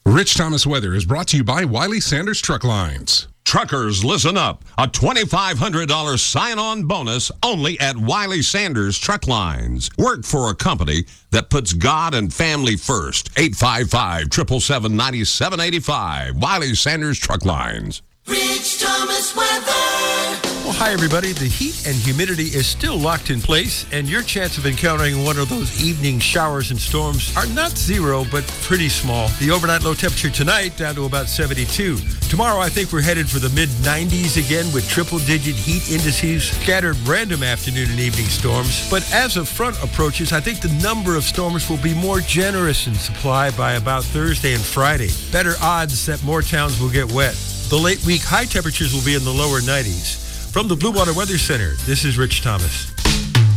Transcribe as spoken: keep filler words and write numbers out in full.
Rich Thomas Weather is brought to you by Wiley Sanders Truck Lines. Truckers, listen up. A twenty-five hundred dollars sign-on bonus only at Wiley Sanders Truck Lines. Work for a company that puts God and family first. eight five five, seven seven seven, nine seven eight five. Wiley Sanders Truck Lines. Rich Thomas Weather. Well, hi, everybody. The heat and humidity is still locked in place, and your chance of encountering one of those evening showers and storms are not zero, but pretty small. The overnight low temperature tonight down to about seventy-two. Tomorrow, I think we're headed for the mid nineties again with triple-digit heat indices, scattered random afternoon and evening storms. But as a front approaches, I think the number of storms will be more generous in supply by about Thursday and Friday. Better odds that more towns will get wet. The late week high temperatures will be in the lower nineties. From the Blue Water Weather Center, this is Rich Thomas.